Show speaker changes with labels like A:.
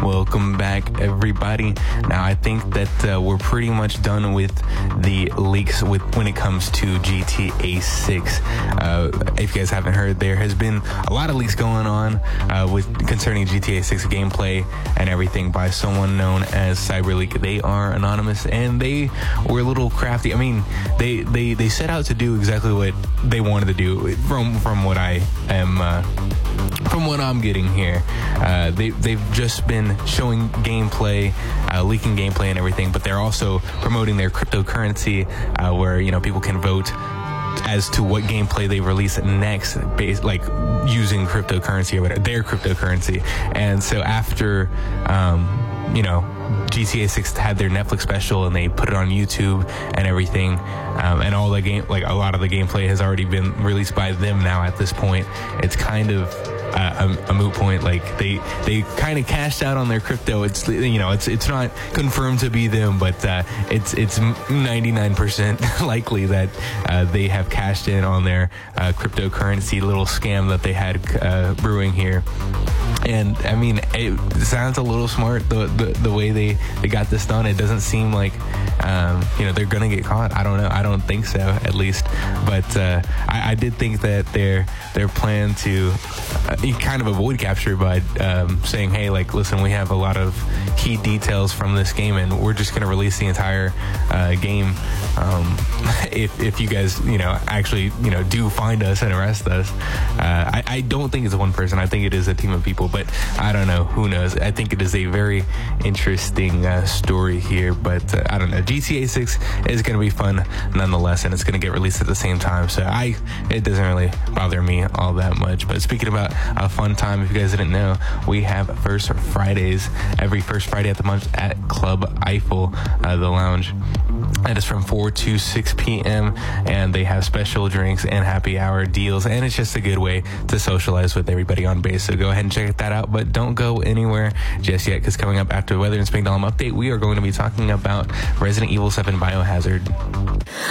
A: Welcome back, everybody. Now, I think that we're pretty much done with the leaks when it comes to GTA 6. If you guys haven't heard, there has been a lot of leaks going on concerning GTA 6 gameplay and everything by someone known as CyberLeak. They are anonymous, and they were a little crafty. I mean, they set out to do exactly what they wanted to do from what I am from what I'm getting here. They've just been showing gameplay, leaking gameplay and everything, but they're also promoting their cryptocurrency, where people can vote as to what gameplay they release next, like using cryptocurrency or whatever, their cryptocurrency. And so after GTA 6 had their Netflix special and they put it on YouTube and everything, and all the game, like a lot of the gameplay has already been released by them now. At this point, it's kind of a moot point. Like they kind of cashed out on their crypto. It's it's not confirmed to be them, but it's 99% likely that they have cashed in on their cryptocurrency little scam that they had brewing here. And I mean, it sounds a little smart the way they got this done. It doesn't seem like they're gonna get caught. I don't know. I don't think so, at least. But I did think that their plan to kind of avoid capture by saying, hey, like, listen, we have a lot of key details from this game, and we're just gonna release the entire game if you guys actually do find us and arrest us. I don't think it's one person. I think it is a team of people, but I don't know. Who knows? I think it is a very interesting story here, but I don't know. GTA 6 is going to be fun nonetheless, and it's going to get released at the same time, so it doesn't really bother me all that much. But speaking about a fun time, if you guys didn't know, we have First Fridays every first Friday of the month at Club Eiffel, the lounge. That is from 4 to 6 p.m. and they have special drinks and happy hour deals, and it's just a good way to socialize with everybody on base. So go ahead and check that out, but don't go anywhere just yet, because coming up after the Weather and Spring Dawn update, we are going to be talking about Resident Evil 7 Biohazard.